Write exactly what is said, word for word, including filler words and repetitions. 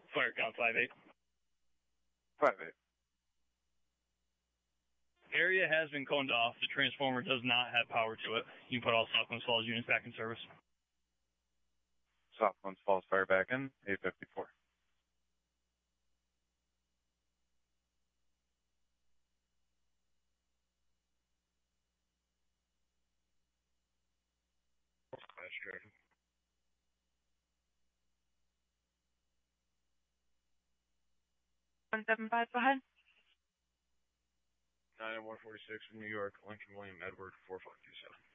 Fire count five eight. five eight. Area has been coned off. The transformer does not have power to it. You can put all Southlands Falls units back in service. Southlands Falls fire back in, eight fifty-four. one seven five, go ahead. nine one forty-six from New York, Lincoln William Edward, four five two seven.